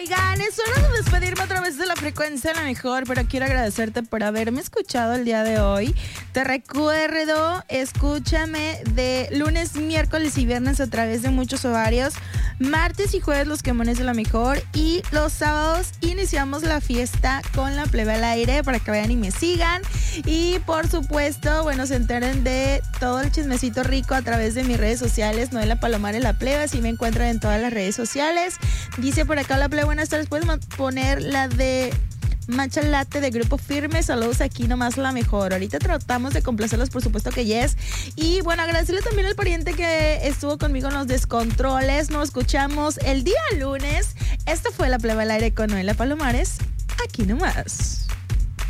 Oigan, es hora de despedirme otra vez de la frecuencia la mejor, pero quiero agradecerte por haberme escuchado el día de hoy. Te recuerdo, escúchame de lunes, miércoles y viernes a través de muchos horarios. Martes y jueves los quemones de la mejor y los sábados iniciamos la fiesta con la plebe al aire para que vayan y me sigan. Y por supuesto, bueno, se enteren de todo el chismecito rico a través de mis redes sociales, Noela Palomares la plebe, así me encuentran en todas las redes sociales. Dice por acá la plebe, buenas tardes, ¿puedes poner la de Matcha Latte de Grupo Firme? Saludos, aquí nomás la mejor. Ahorita tratamos de complacerlos, por supuesto que yes. Y bueno, agradecerle también al pariente que estuvo conmigo en los descontroles. Nos escuchamos el día lunes. Esto fue La Plebe al Aire con Noela Palomares. Aquí nomás.